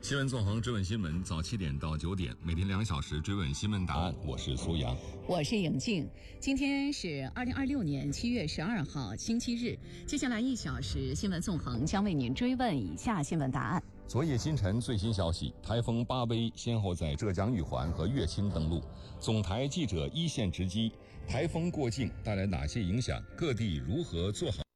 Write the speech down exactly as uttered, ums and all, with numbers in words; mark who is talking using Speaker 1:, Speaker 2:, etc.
Speaker 1: 新闻纵横，追问新闻，早七点到九点，每天两小时追问新闻答案。我是苏阳，
Speaker 2: 我是颖静。今天是二零二六年七月十二号，星期日。接下来一小时，新闻纵横将为您追问以下新闻答案。
Speaker 1: 昨夜今晨最新消息，台风巴威先后在浙江玉环和乐清登陆。总台记者一线直击，台风过境带来哪些影响？各地如何做好